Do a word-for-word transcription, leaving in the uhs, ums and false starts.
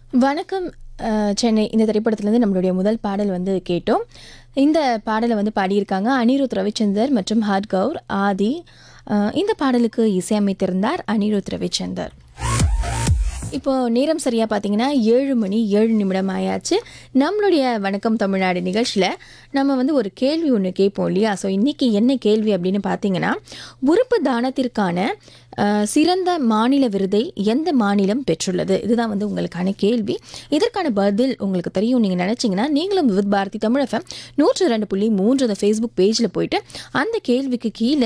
வணக்கம். அ சென்னை இந்த திரைப்படத்திலேருந்து நம்மளுடைய முதல் பாடல் வந்து கேட்டோம். இந்த பாடலை வந்து பாடியிருக்காங்க அனிருத் ரவிச்சந்தர் மற்றும் ஹாட் கவுர் ஆதி. அ இந்த பாடலுக்கு இசையமைத்திருந்தார் அனிருத் ரவிச்சந்தர். இப்போ நேரம் சரியா பார்த்தீங்கன்னா ஏழு மணி ஏழு நிமிடம் ஆயாச்சு. நம்மளுடைய வணக்கம் தமிழ்நாடு நிகழ்ச்சியில் நம்ம வந்து ஒரு கேள்வி ஒன்று கேட்போம் இல்லையா? ஸோ இன்றைக்கி என்ன கேள்வி அப்படின்னு பார்த்தீங்கன்னா, உறுப்பு தானத்திற்கான அஹ், சிறந்த மாநில விருதை எந்த மாநிலம் பெற்றுள்ளது? இதுதான் வந்து உங்களுக்கான கேள்வி. இதற்கான பதில் உங்களுக்கு தெரியும் நீங்கள் நினச்சிங்கன்னா நீங்களும் வித் பாரதி தமிழ் எஃப்எம் நூற்று ரெண்டு புள்ளி மூன்று அந்த ஃபேஸ்புக் பேஜில் போயிட்டு அந்த கேள்விக்கு கீழே